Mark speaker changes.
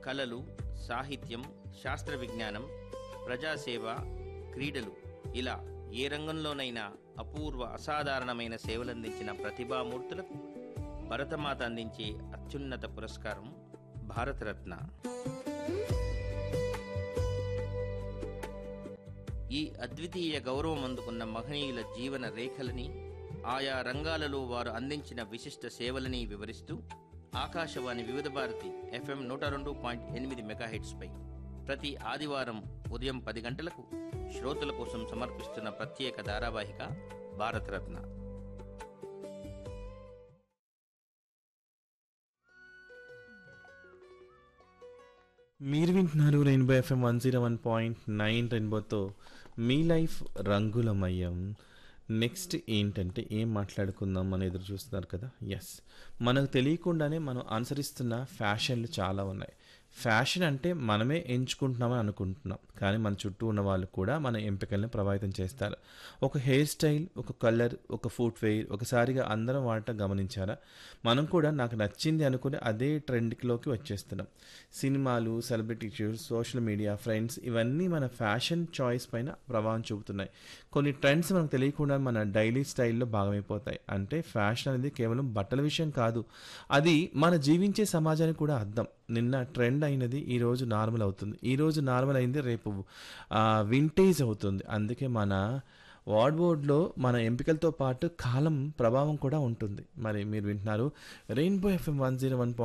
Speaker 1: కళలు, సాహిత్యం, శాస్త్ర విజ్ఞానం, ప్రజాసేవ, క్రీడలు ఇలా ఏ రంగంలోనైనా అపూర్వ అసాధారణమైన సేవలందించిన ప్రతిభామూర్తులకు భరతమాత అందించే అత్యున్నత పురస్కారం భారతరత్న. ఈ అద్వితీయ గౌరవం అందుకున్న మహనీయుల జీవన రేఖలని, ఆయా రంగాలలో వారు అందించిన విశిష్ట సేవలని వివరిస్తూ ఆకాశవాణి వివిధ భారతి FM 102.8 మెగాహెట్స్పై ప్రతి ఆదివారం ఉదయం 10 గంటలకు శ్రోతల కోసం సమర్పిస్తున్న ప్రత్యేక ధారావాహిక భారతరత్న.
Speaker 2: మీరు వింటున్నారు రెయిన్బో FM 101.9 రెయిన్బోతో మీ లైఫ్ రంగులమయం. నెక్స్ట్ ఏంటంటే ఏం మాట్లాడుకుందాం అని ఎదురు చూస్తున్నారు కదా. ఎస్, మనకు తెలియకుండానే మనం అనుసరిస్తున్న ఫ్యాషన్లు చాలా ఉన్నాయి. ఫ్యాషన్ అంటే మనమే ఎంచుకుంటున్నామని అనుకుంటున్నాం, కానీ మన చుట్టూ ఉన్న వాళ్ళు కూడా మన ఎంపికల్ని ప్రభావితం చేస్తారు. ఒక హెయిర్ స్టైల్, ఒక కలర్, ఒక ఫుట్వేర్ ఒకసారిగా అందరం వాడటం గమనించారా? మనం కూడా నాకు నచ్చింది అనుకుని అదే ట్రెండ్లోకి వచ్చేస్తున్నాం. సినిమాలు, celebrity shows, social media, friends ఇవన్నీ మన ఫ్యాషన్ చాయిస్ పైన ప్రభావం చూపుతున్నాయి. కొన్ని ట్రెండ్స్ మనకు తెలియకుండా మన డైలీ స్టైల్లో భాగమైపోతాయి. అంటే ఫ్యాషన్ అనేది కేవలం బట్టల విషయం కాదు, అది మన జీవించే సమాజానికి కూడా అర్థం. నిన్న ట్రెండ్ అయినది ఈరోజు నార్మల్ అవుతుంది, ఈరోజు నార్మల్ అయింది రేపు వింటేజ్ అవుతుంది. అందుకే మన వార్డ్రోబ్లో మన ఎంపికలతో పాటు కాలం ప్రభావం కూడా ఉంటుంది. మరి మీరు వింటున్నారు రెయిన్బో FM 101.